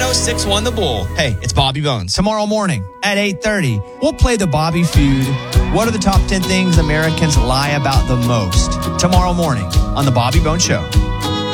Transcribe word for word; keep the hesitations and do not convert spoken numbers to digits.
oh six one The Bull. Hey, it's Bobby Bones. Tomorrow morning at eight thirty, we'll play the Bobby Feud. What are the top ten things Americans lie about the most? Tomorrow morning on The Bobby Bones Show.